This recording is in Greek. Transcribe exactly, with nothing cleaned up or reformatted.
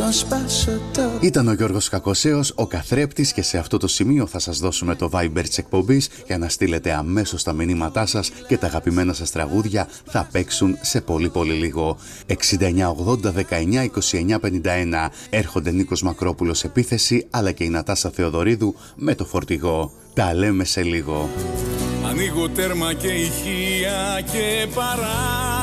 Ήταν ο Γιώργος Κακοσέος, ο καθρέπτης, και σε αυτό το σημείο θα σας δώσουμε το Viber της εκπομπής για να στείλετε αμέσως τα μηνύματά σας και τα αγαπημένα σας τραγούδια θα παίξουν σε πολύ πολύ λίγο. εξήντα εννιά ογδόντα δεκαεννιά είκοσι εννιά πενήντα ένα. Έρχονται Νίκος Μακρόπουλος Επίθεση, αλλά και η Νατάσα Θεοδωρίδου με το φορτηγό. Τα λέμε σε λίγο. Ανοίγω τέρμα και ηχεία και παρά